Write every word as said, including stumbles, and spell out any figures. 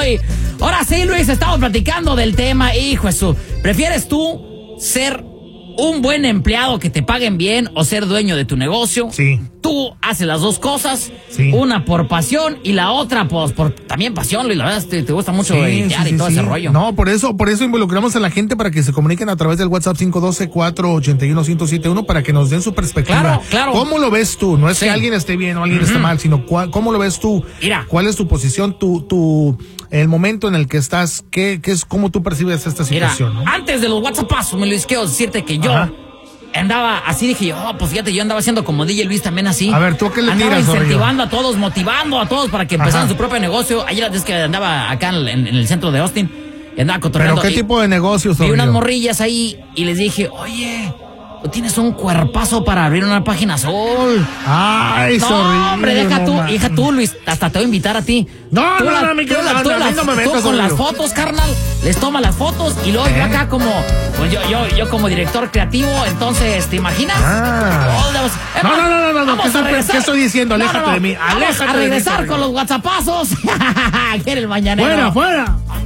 y ahora sí, Luis, estamos platicando del tema. Hijo eso, ¿prefieres tú ser un buen empleado que te paguen bien o ser dueño de tu negocio? Sí. Tú haces las dos cosas, sí. Una por pasión y la otra pues, por también pasión, Luis. La verdad te, te gusta mucho sí, editear sí, y todo sí, ese sí. rollo. No, por eso, por eso involucramos a la gente para que se comuniquen a través del WhatsApp cinco uno dos, cuatro ocho uno, uno cero siete uno para que nos den su perspectiva. Claro, claro. ¿Cómo lo ves tú? No es sí. que alguien esté bien o alguien uh-huh. esté mal, sino cuál, cómo lo ves tú. Mira. ¿Cuál es tu posición, tu, tu, el momento en el que estás? ¿Qué, qué es, cómo tú percibes esta situación? Mira, ¿no? Antes de los WhatsAppazos, me Luis, quiero decirte que yo Ajá. andaba así, dije yo, oh, pues fíjate, yo andaba haciendo como D J Luis también así. A ver, ¿tú a qué le andaba tiras, incentivando a todos, motivando a todos para que empezaran Ajá. su propio negocio. Ayer es que andaba acá en, en, en el centro de Austin y andaba cotorreando. ¿Pero qué y, tipo de negocios, vi unas morrillas ahí y les dije, oye, tú tienes un cuerpazo para abrir una página azul. Ay, no, sorry, hombre, deja tú, mamá. hija tú, Luis, hasta te voy a invitar a ti. No, tú no, la, no, mi tú, querido, la, tú, no, la, no me tú metas, con las amigo. fotos, carnal, les toma las fotos y luego ¿Eh? yo acá como, pues yo, yo, yo como director creativo, entonces, ¿te imaginas? Ah. Oh, vamos, No, no, no, no, no, vamos ¿qué a estoy, regresar. ¿qué estoy diciendo? No, Aléjate no, no. de mí, Vamos aléjate a de mí. regresar con los WhatsAppazos. ¿Quiere el mañanero? Fuera, fuera.